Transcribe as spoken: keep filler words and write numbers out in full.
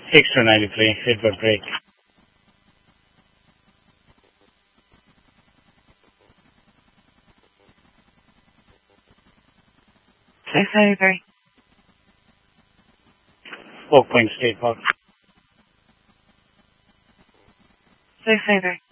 Extra ninety-three, Edward break. Safe over. Oak Point State Park. Safe over.